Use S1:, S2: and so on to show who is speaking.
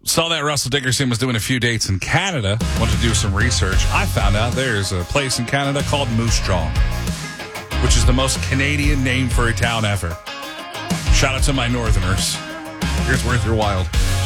S1: Saw that Russell Dickerson was doing a few dates in Canada. Wanted to do some research. I found out there's a place in Canada called Moose Jaw, which is the most Canadian name for a town ever. Shout out to my Northerners. Here's Worth Your Wild.